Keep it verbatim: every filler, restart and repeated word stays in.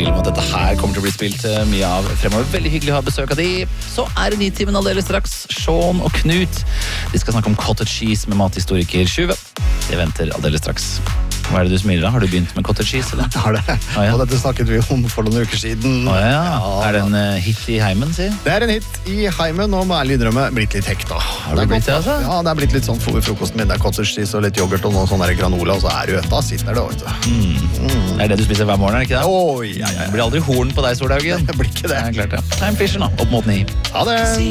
tvil om at dette her kommer til å bli spilt eh, mye av fremover. Veldig hyggelig å ha besøk av de. Så er det Nitimen aldeles straks. Sean og Knut. De skal snakke om cottage cheese med mathistoriker Tjuve. Det venter aldeles straks. Hva er det du smiler av? Har du begynt med cottage cheese, eller? Har det. Ah, ja. Og dette snakket vi om for noen uker siden. Å ja. Er det en uh, hit i heimen, sier? Det er en hit i heimen, og må ærlig innrømme, blitt litt hekt da. Har det blitt det, altså? Ja, det er blitt litt sånn for frokosten min. Det er cottage cheese og litt yoghurt og noe sånn der granola, og så er det da sitter det, vet du. Mm. Mm. Det er det du spiser hver morgen, er det ikke det? Oi, ja, ja, ja. Det blir aldri horn på deg, Solhaugen. Det blir ikke det. Det er klart, ja. Time Fisher nå, opp mot ni. Ha det!